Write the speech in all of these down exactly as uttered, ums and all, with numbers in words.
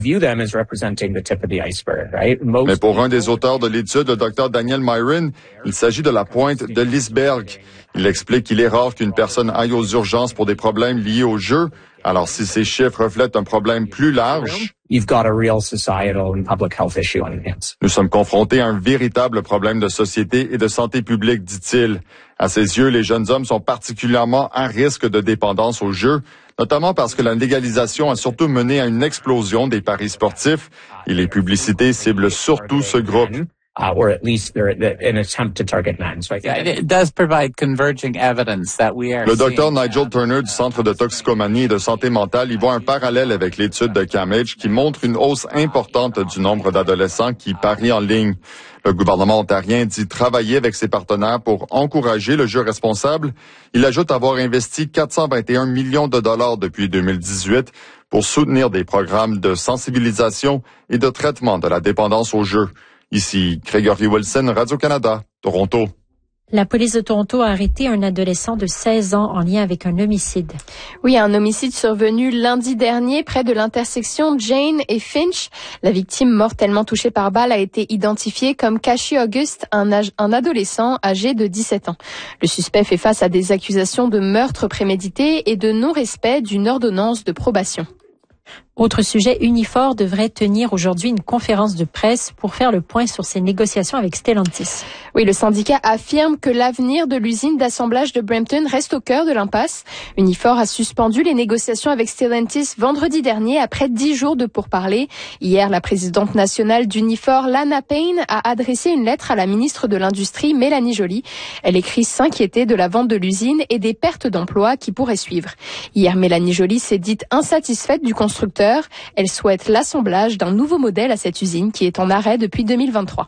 view them as representing the tip of the iceberg, right? Most Mais pour un des auteurs de l'étude, le docteur Daniel Myron, il s'agit de la pointe de l'iceberg. Il explique qu'il est rare qu'une personne aille aux urgences pour des problèmes liés au jeu. Alors, si ces chiffres reflètent un problème plus large, you've got a real societal and public health issue on your hands. Nous sommes confrontés à un véritable problème de société et de santé publique, dit-il. À ses yeux, les jeunes hommes sont particulièrement à risque de dépendance au jeu, notamment parce que la légalisation a surtout mené à une explosion des paris sportifs et les publicités ciblent surtout ce groupe. Uh, or at least they're an attempt to target men. So I think it does provide converging evidence that we are. Le docteur Nigel Turner du Centre de toxicomanie et de santé mentale y voit un parallèle avec l'étude de Cambridge qui montre une hausse importante du nombre d'adolescents qui parient en ligne. Le gouvernement ontarien dit travailler avec ses partenaires pour encourager le jeu responsable. Il ajoute avoir investi quatre cent vingt et un millions de dollars depuis deux mille dix-huit pour soutenir des programmes de sensibilisation et de traitement de la dépendance au jeu. Ici, Gregory Wilson, Radio-Canada, Toronto. La police de Toronto a arrêté un adolescent de seize ans en lien avec un homicide. Oui, un homicide survenu lundi dernier près de l'intersection Jane et Finch. La victime mortellement touchée par balle a été identifiée comme Kashi August, un, âge, un adolescent âgé de dix-sept ans. Le suspect fait face à des accusations de meurtre prémédité et de non-respect d'une ordonnance de probation. Autre sujet, Unifor devrait tenir aujourd'hui une conférence de presse pour faire le point sur ses négociations avec Stellantis. Oui, le syndicat affirme que l'avenir de l'usine d'assemblage de Brampton reste au cœur de l'impasse. Unifor a suspendu les négociations avec Stellantis vendredi dernier après dix jours de pourparlers. Hier, la présidente nationale d'Unifor, Lana Payne, a adressé une lettre à la ministre de l'Industrie, Mélanie Joly. Elle écrit s'inquiéter de la vente de l'usine et des pertes d'emplois qui pourraient suivre. Hier, Mélanie Joly s'est dite insatisfaite du constructeur. Elle souhaite l'assemblage d'un nouveau modèle à cette usine qui est en arrêt depuis deux mille vingt-trois.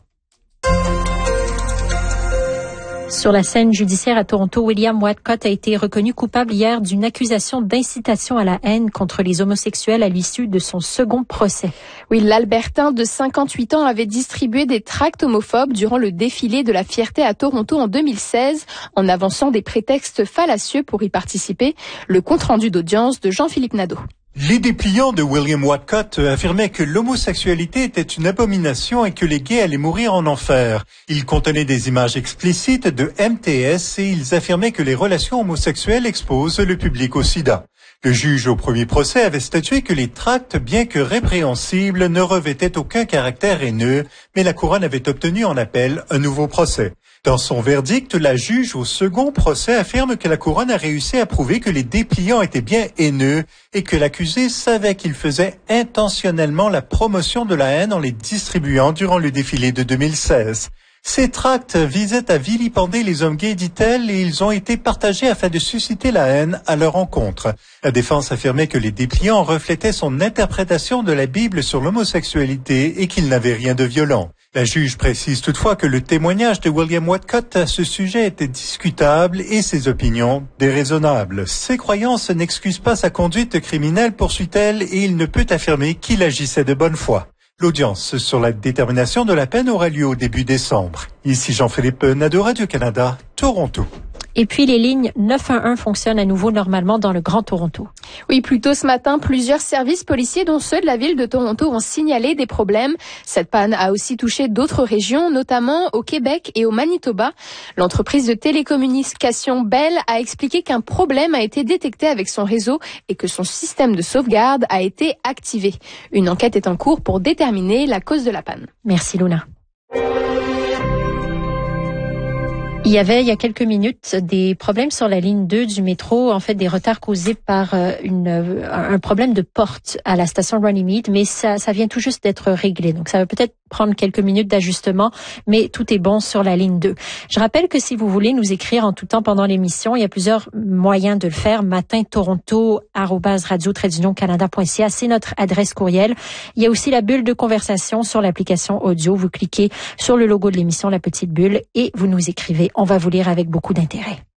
Sur la scène judiciaire à Toronto, William Whatcott a été reconnu coupable hier d'une accusation d'incitation à la haine contre les homosexuels à l'issue de son second procès. Oui, l'Albertain de cinquante-huit ans avait distribué des tracts homophobes durant le défilé de la fierté à Toronto en deux mille seize, en avançant des prétextes fallacieux pour y participer. Le compte-rendu d'audience de Jean-Philippe Nadeau. Les dépliants de William Whatcott affirmaient que l'homosexualité était une abomination et que les gays allaient mourir en enfer. Ils contenaient des images explicites de M T S et ils affirmaient que les relations homosexuelles exposent le public au sida. Le juge au premier procès avait statué que les tracts, bien que répréhensibles, ne revêtaient aucun caractère haineux, mais la couronne avait obtenu en appel un nouveau procès. Dans son verdict, la juge au second procès affirme que la couronne a réussi à prouver que les dépliants étaient bien haineux et que l'accusé savait qu'il faisait intentionnellement la promotion de la haine en les distribuant durant le défilé de deux mille seize. Ces tracts visaient à vilipender les hommes gays, dit-elle, et ils ont été partagés afin de susciter la haine à leur encontre. La défense affirmait que les dépliants reflétaient son interprétation de la Bible sur l'homosexualité et qu'il n'avait rien de violent. La juge précise toutefois que le témoignage de William Whatcott à ce sujet était discutable et ses opinions déraisonnables. Ses croyances n'excusent pas sa conduite criminelle, poursuit-elle, et il ne peut affirmer qu'il agissait de bonne foi. L'audience sur la détermination de la peine aura lieu au début décembre. Ici Jean-Philippe Nadeau, Radio-Canada, Toronto. Et puis, les lignes neuf un un fonctionnent à nouveau normalement dans le Grand Toronto. Oui, plus tôt ce matin, plusieurs services policiers, dont ceux de la ville de Toronto, ont signalé des problèmes. Cette panne a aussi touché d'autres régions, notamment au Québec et au Manitoba. L'entreprise de télécommunications Bell a expliqué qu'un problème a été détecté avec son réseau et que son système de sauvegarde a été activé. Une enquête est en cours pour déterminer la cause de la panne. Merci, Luna. Il y avait, il y a quelques minutes, des problèmes sur la ligne deux du métro, en fait des retards causés par une, un problème de porte à la station Runnymede, mais ça, ça vient tout juste d'être réglé. Donc ça va peut-être prendre quelques minutes d'ajustement, mais tout est bon sur la ligne deux. Je rappelle que si vous voulez nous écrire en tout temps pendant l'émission, il y a plusieurs moyens de le faire. matin toronto arobase radio tiret union canada point c a, c'est notre adresse courriel. Il y a aussi la bulle de conversation sur l'application audio. Vous cliquez sur le logo de l'émission, la petite bulle, et vous nous écrivez. On va vous lire avec beaucoup d'intérêt.